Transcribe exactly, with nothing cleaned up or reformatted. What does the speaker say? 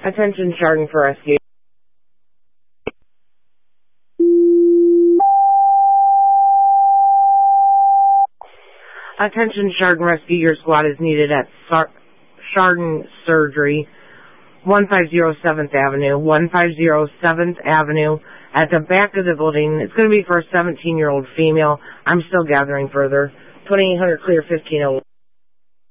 Attention, Chardon for rescue. Attention, Chardon Rescue. Your squad is needed at Sar- Chardon Surgery, one five zero seventh Avenue, one five zero seventh Avenue, at the back of the building. It's going to be for a seventeen-year-old female. I'm still gathering further. twenty-eight hundred clear, fifteen oh one.